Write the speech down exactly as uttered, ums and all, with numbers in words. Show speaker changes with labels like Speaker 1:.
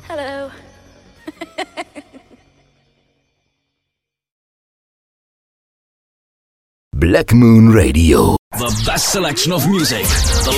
Speaker 1: Hello.
Speaker 2: Black Moon Radio.
Speaker 3: The best selection of music. The